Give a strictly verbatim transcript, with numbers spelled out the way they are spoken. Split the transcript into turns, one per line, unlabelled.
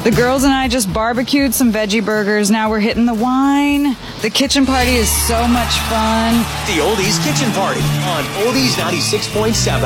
The girls and I just barbecued some veggie burgers. Now we're hitting the wine. The kitchen party is so much fun.
The Oldies Kitchen Party on Oldies ninety-six point seven.